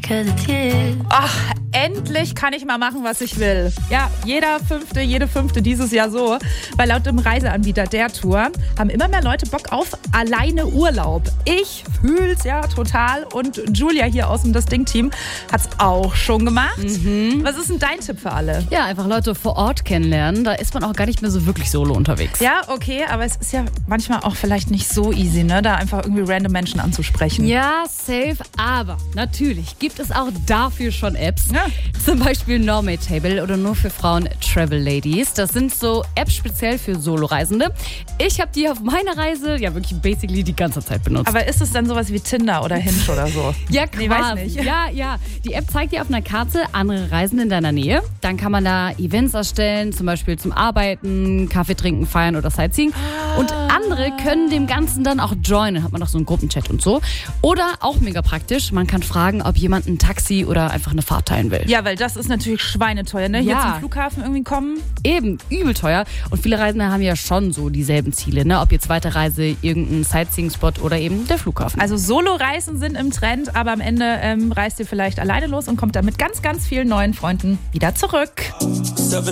Ach, endlich kann ich mal machen, was ich will. Ja, jede Fünfte dieses Jahr so. Weil laut dem Reiseanbieter der Tour haben immer mehr Leute Bock auf alleine Urlaub. Ich fühl's ja total und Julia hier aus dem Das Ding-Team hat's auch schon gemacht. Was ist denn dein Tipp für alle? Ja, einfach Leute vor Ort kennenlernen. Da ist man auch gar nicht mehr so wirklich solo unterwegs. Ja, okay, aber es ist ja manchmal auch vielleicht nicht so easy, ne, da einfach irgendwie random Menschen anzusprechen. Ja, safe, aber natürlich gibt es auch dafür schon Apps. Ja. Zum Beispiel Normal Table oder nur für Frauen Travel Ladies. Das sind so Apps speziell für Soloreisende. Ich habe die auf meiner Reise ja wirklich basically die ganze Zeit benutzt. Aber ist es dann sowas wie Tinder oder Hinge oder so? Ja, quasi. Nee, weiß nicht. Ja. Die App zeigt dir auf einer Karte andere Reisende in deiner Nähe. Dann kann man da Events erstellen, zum Beispiel zum Arbeiten, Kaffee trinken, feiern oder Sightseeing. Und andere können dem Ganzen dann auch joinen. Hat man noch so einen Gruppenchat und so. Oder auch mega praktisch, man kann fragen, ob jemand ein Taxi oder einfach eine Fahrt teilen will. Ja, weil das ist natürlich schweineteuer, ne? Hier Ja. zum Flughafen irgendwie kommen. Eben, übel teuer. Und viele Reisende haben ja schon so dieselben Ziele, ne? Ob jetzt Weiterreise, irgendein Sightseeing-Spot oder eben der Flughafen. Also Solo-Reisen sind im Trend, aber am Ende reist ihr vielleicht alleine los und kommt dann mit ganz, ganz vielen neuen Freunden wieder zurück.